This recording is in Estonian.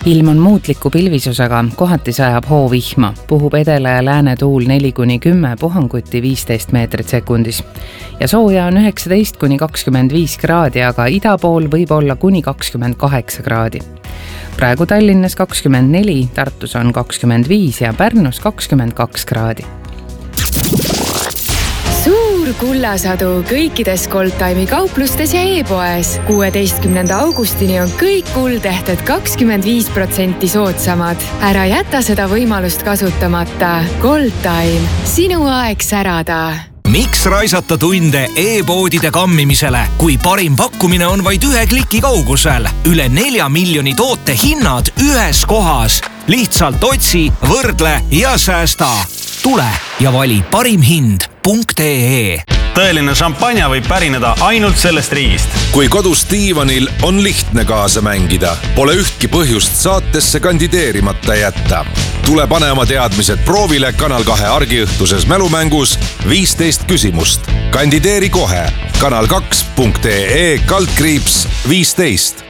Ilm on muutliku pilvisusega, kohati sajab hoovihma, puhub edela ja lääne tuul 4-10, puhanguti 15 meetrit sekundis. Ja sooja on 19-25 kraadi, aga ida pool võib olla kuni 28 kraadi. Praegu Tallinnas 24, Tartus on 25 ja Pärnus 22 kraadi. Suur kullasadu kõikides Goldtime'i kauplustes ja e-poes. 16. augustini on kõik kuldehted 25% soodsamad. Ära jäta seda võimalust kasutamata. Goldtime. Sinu aeg särada. Miks raisata tunde e-poodide kammimisele, kui parim pakkumine on vaid 1 kliki kaugusel? Üle 4 miljoni toote hinnad ühes kohas. Lihtsalt otsi, võrdle ja säästa. Tule ja vali parimhind.ee. Tõeline šampanja võib pärineda ainult sellest riigist. Kui kodus diivanil on lihtne kaasa mängida, pole ühtki põhjust saatesse kandideerimata jätta. Tule pane oma teadmised proovile Kanal 2 argiõhtuses mälumängus 15 küsimust. Kandideeri kohe kanal2.ee/15.